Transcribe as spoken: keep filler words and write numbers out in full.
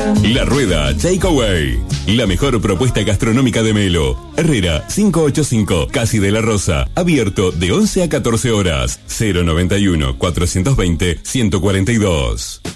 La Rueda Takeaway. La mejor propuesta gastronómica de Melo. Herrera cinco ochenta y cinco, Casi de la Rosa. Abierto de once a catorce horas. cero noventa y uno, cuatrocientos veinte, ciento cuarenta y dos.